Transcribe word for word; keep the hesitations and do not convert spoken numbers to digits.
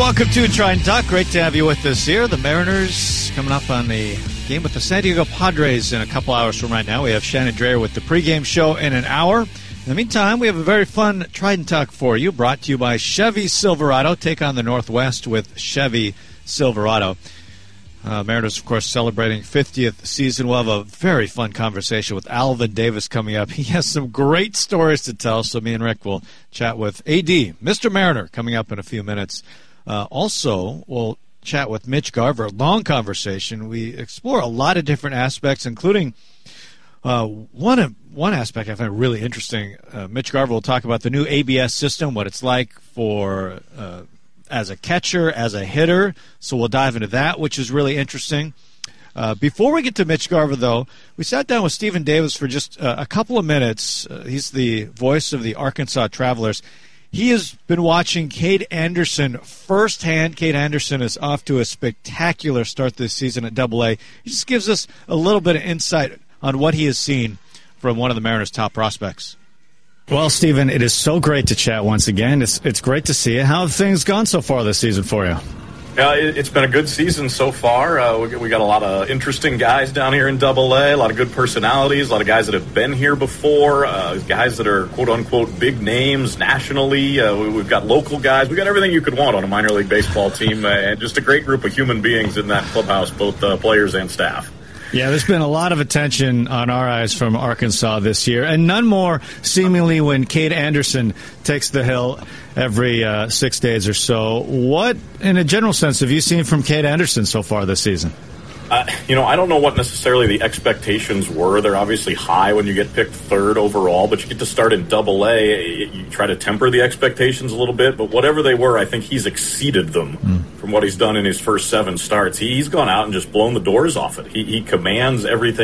welcome to Try and Talk. Great to have you with us here. The Mariners coming up on the game with the San Diego Padres in a couple hours from right now. We have Shannon Drayer with the pregame show in an hour. In the meantime, we have a very fun Try and Talk for you, brought to you by Chevy Silverado. Take on the Northwest with Chevy Silverado. Uh, Mariners, of course, celebrating fiftieth season. We'll have a very fun conversation with Alvin Davis coming up. He has some great stories to tell, so me and Rick will chat with A D, Mister Mariner, coming up in a few minutes. Uh, also, we'll chat with Mitch Garver. Long conversation. We explore a lot of different aspects, including uh, one one aspect I find really interesting. Uh, Mitch Garver will talk about the new A B S system, what it's like for uh, as a catcher, as a hitter. So we'll dive into that, which is really interesting. Uh, before we get to Mitch Garver, though, we sat down with Stephen Davis for just uh, a couple of minutes. Uh, he's the voice of the Arkansas Travelers. He has been watching Cade Anderson firsthand. Cade Anderson is off to a spectacular start this season at Double A. He just gives us a little bit of insight on what he has seen from one of the Mariners' top prospects. Well, Stephen, it is so great to chat once again. It's it's great to see you. How have things gone so far this season for you? Uh, it, it's been a good season so far. Uh, we, we got a lot of interesting guys down here in Double A, a lot of good personalities, a lot of guys that have been here before, uh, guys that are quote-unquote big names nationally. Uh, we, we've got local guys. We've got everything you could want on a minor league baseball team, uh, and just a great group of human beings in that clubhouse, both uh, players and staff. Yeah, there's been a lot of attention on our eyes from Arkansas this year, and none more seemingly when Cade Anderson takes the hill every uh, six days or so. What, in a general sense, have you seen from Cade Anderson so far this season? Uh, you know, I don't know what necessarily the expectations were. They're obviously high when you get picked third overall, but you get to start in Double A. You try to temper the expectations a little bit, but whatever they were, I think he's exceeded them mm. from what he's done in his first seven starts. He's gone out and just blown the doors off it. He, he commands everything